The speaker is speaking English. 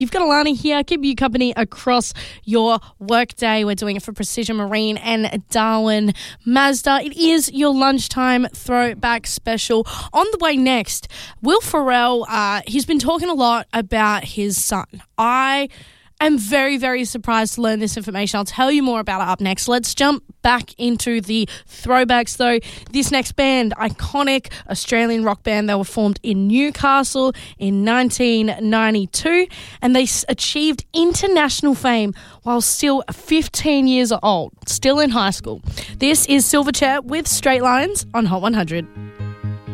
You've got Alani here, keep you company across your workday. We're doing it for Precision Marine and Darwin Mazda. It is your lunchtime throwback special. On the way next, Will Ferrell, he's been talking a lot about his son. I am very, very surprised to learn this information. I'll tell you more about it up next. Let's jump back into the throwbacks, though. This next band, iconic Australian rock band, they were formed in Newcastle in 1992, and they achieved international fame while still 15 years old, still in high school. This is Silverchair with Straight Lines on Hot 100.